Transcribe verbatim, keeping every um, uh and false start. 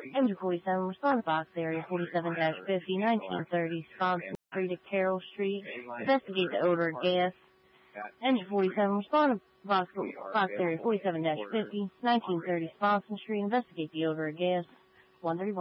Engine forty-seven, respond to box area forty-seven fifty, nineteen thirty, Sponson Street at Carroll Street. Investigate the odor of gas. Engine forty-seven, respond to box, box area forty-seven fifty, nineteen thirty, Sponson Street. Investigate the odor of gas. one thirty-one.